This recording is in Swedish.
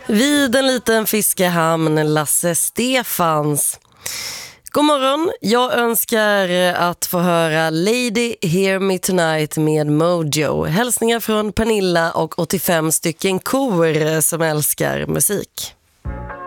Vid en liten fiskehamn, Lasse Stefans. God morgon, jag önskar att få höra Lady Hear Me Tonight med Mojo. Hälsningar från Pernilla och 85 stycken kor som älskar musik.